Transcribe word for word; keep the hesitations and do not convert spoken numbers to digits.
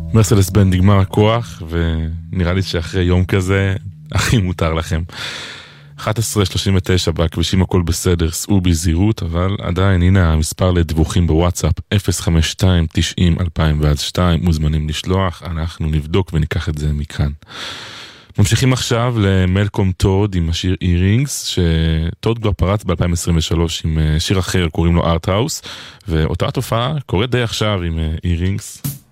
מרסדס בנד נגמר הכוח, ונראה לי שאחרי יום כזה, הכי מותר לכם. אחת עשרה שלושים ותשע בכבישים הכל בסדר, סעו בזהירות, אבל עדיין הנה המספר לדיווחים בוואטסאפ, אפס חמש שתיים תשעים אלפיים ועד שתיים, מוזמנים לשלוח, אנחנו נבדוק וניקח את זה מכאן. ממשיכים עכשיו למלקום טוד עם השיר אירינגס, שטוד כבר פרץ ב-אלפיים עשרים ושלוש עם שיר אחר, קוראים לו ארט האוס, ואותה תופעה קורית די עכשיו עם אירינגס.